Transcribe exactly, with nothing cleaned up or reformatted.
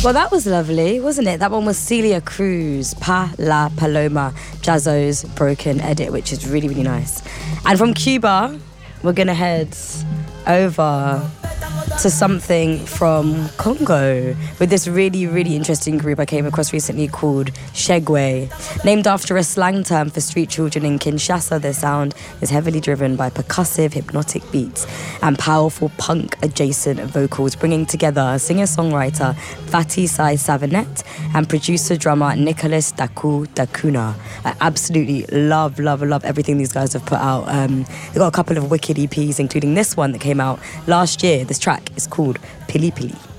Well, that was lovely, wasn't it? That one was Celia Cruz, Pa La Paloma, Jazzo's Broken Edit, which is really, really nice. And from Cuba, we're going to head over to something from Congo with this really, really interesting group I came across recently called Shegwe. Named after a slang term for street children in Kinshasa, their sound is heavily driven by percussive, hypnotic beats and powerful punk-adjacent vocals, bringing together singer-songwriter Fatih Sai Savanet and producer-drummer Nicholas Daku Dakuna. I absolutely love, love, love everything these guys have put out. Um, they've got a couple of wicked E Ps, including this one that came out last year. This track is called Pili Pili.